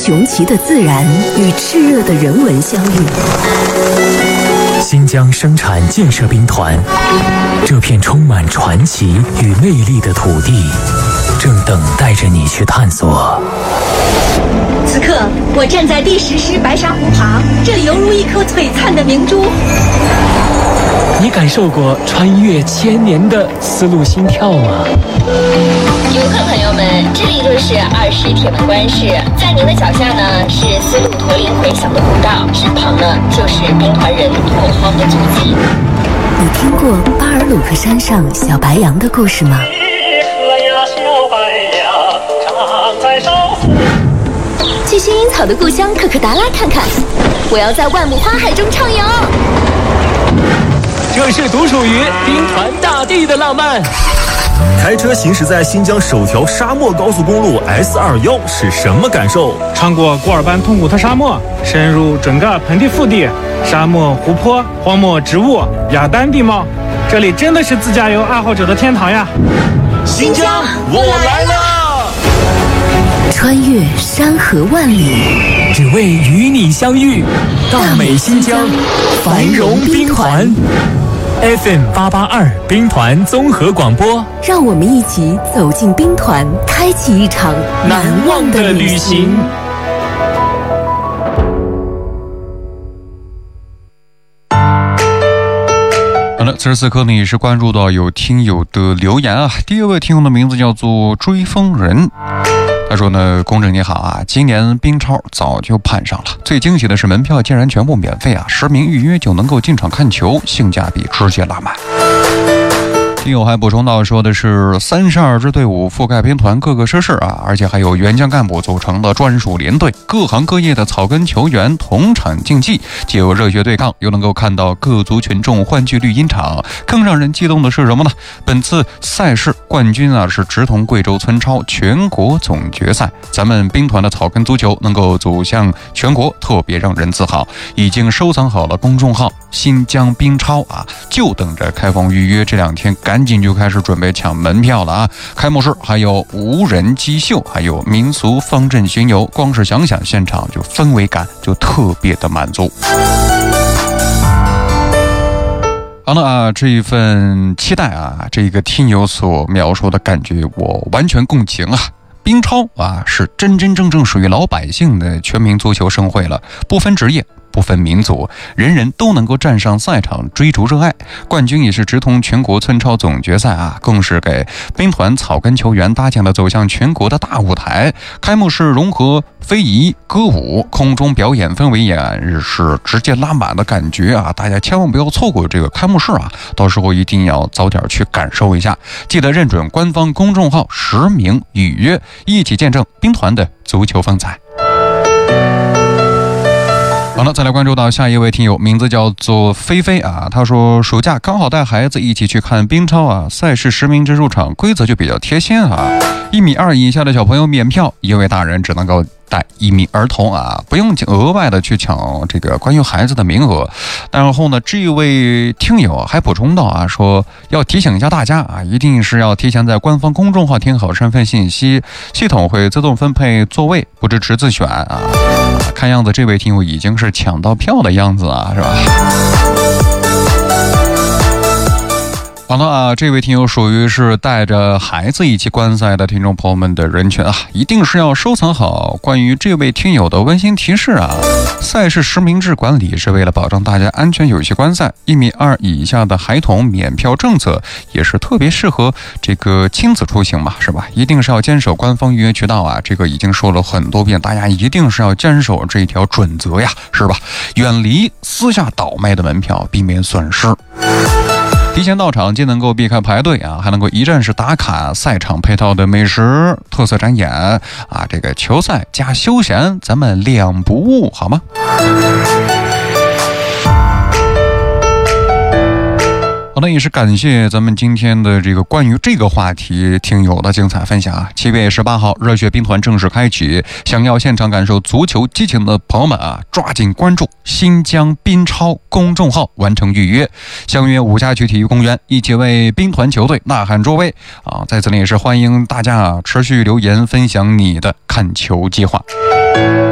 雄奇的自然与炽热的人文相遇。 新疆生产建设兵团，这片充满传奇与魅力的土地，正等待着你去探索。 此刻，我站在第10师白沙湖旁，这里犹如一颗璀璨的明珠。 你感受过穿越千年的丝路心跳吗？ 游客朋友们，这里就是20铁门关市，在您的脚下呢是丝路驼铃回响的古道，身旁呢就是兵团人拓荒的足迹。 你听过巴尔鲁克山上小白杨的故事吗？ 去薰衣草的故乡可可达拉看看，我要在万亩花海中畅游。 这是独属于兵团大地的浪漫。 开车行驶在新疆首条沙漠高速公路 S21是什么感受？ 穿过古尔班通古特沙漠，深入整个盆地腹地，沙漠、湖泊、荒漠植物、雅丹地貌，这里真的是自驾游爱好者的天堂呀！ 新疆，我来了！ 穿越山河万里， 只为与你相遇。大美新疆，繁荣兵团。FM882兵团综合广播， 让我们一起走进兵团，开启一场难忘的旅行。 好了，此时此刻呢也是关注到有听友的留言啊。第一位听友的名字叫做追风人，他说呢，公正你好啊，今年冰超早就盼上了，最惊喜的是门票竟然全部免费啊，10名预约就能够进场看球，性价比直接拉满。听友还补充到说的是32支队伍覆盖兵团各个设施啊，而且还有援疆干部组成的专属连队，各行各业的草根球员同场竞技，既有热血对抗，又能够看到各族群众欢聚绿茵场。更让人激动的是什么呢？本次赛事冠军啊是直通贵州村超全国总决赛，咱们兵团的草根足球能够走向全国，特别让人自豪。已经收藏好了公众号新疆兵超啊，就等着开放预约，这2天赶紧就开始准备抢门票了啊！开幕式还有无人机秀，还有民俗方阵巡游，光是想想现场就氛围感就特别的满足。好了啊，这一份期待啊，这个听友所描述的感觉我完全共情啊。兵超啊是真真正正属于老百姓的全民足球盛会了，不分职业不分民族，人人都能够站上赛场追逐热爱。冠军也是直通全国村超总决赛啊，更是给兵团草根球员搭建了走向全国的大舞台。开幕式融合非遗、歌舞、空中表演氛围也是直接拉满的感觉啊！大家千万不要错过这个开幕式啊，到时候一定要早点去感受一下。记得认准官方公众号10名预约，一起见证兵团的足球风采。好了，再来关注到下一位听友，名字叫做菲菲啊。他说暑假刚好带孩子一起去看兵超啊，赛事实名制入场，规则就比较贴心啊。1.2米以下的小朋友免票，1位大人只能够带1名儿童啊，不用额外的去抢这个关于孩子的名额。然后呢，这位听友还补充到啊，说要提醒一下大家啊，一定是要提前在官方公众号填好身份信息，系统会自动分配座位，不支持自选啊。看样子这位听友已经是抢到票的样子啊，是吧？好了啊，这位听友属于是带着孩子一起观赛的听众朋友们的人群啊，一定是要收藏好关于这位听友的温馨提示啊。赛事实名制管理是为了保障大家安全有序观赛，1.2米以下的孩童免票政策也是特别适合这个亲子出行嘛，是吧？一定是要坚守官方预约渠道啊，这个已经说了很多遍，大家一定是要坚守这一条准则呀，是吧？远离私下倒卖的门票，避免损失。提前到场既能够避开排队啊，还能够一站式打卡赛场配套的美食、特色展演啊，这个球赛加休闲，咱们2不误，好吗？好的，也是感谢咱们今天的这个关于这个话题听友的精彩分享啊！7月18号，热血兵团正式开启，想要现场感受足球激情的朋友们啊，抓紧关注新疆兵超公众号完成预约，相约5家区体育公园，一起为兵团球队呐喊助威啊！在这里也是欢迎大家持续留言分享你的看球计划。